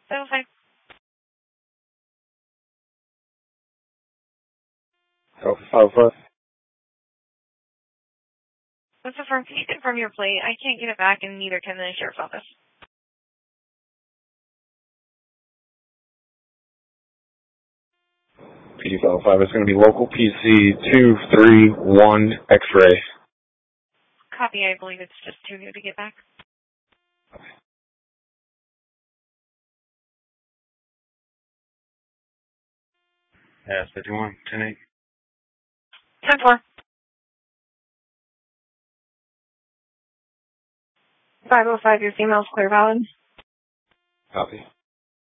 705. Oh, 505. What's the firm? Can you confirm your plate? I can't get it back, and neither can the sheriff's office. PD 505 is going to be local PC 231 X-ray. Copy. I believe it's just too new to get back. Yeah, 51, 10-8. 10-4. 505, your female's clear valid. Copy.